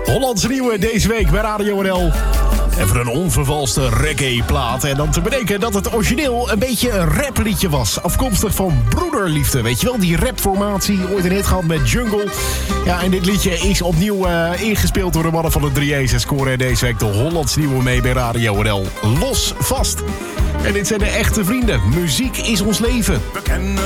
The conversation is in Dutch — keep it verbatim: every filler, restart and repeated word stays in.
Hollandse nieuwe deze week bij Radio N L. Even een onvervalste reggae-plaat. En dan te bedenken dat het origineel een beetje een rapliedje was. Afkomstig van Broederliefde. Weet je wel, die rapformatie. Ooit een hit gehad met Jungle. Ja, en dit liedje is opnieuw uh, ingespeeld door de mannen van de drie A's. En scoren deze week de Hollandse nieuwe mee bij Radio N L. Los vast. En dit zijn de echte vrienden. Muziek is ons leven. We kennen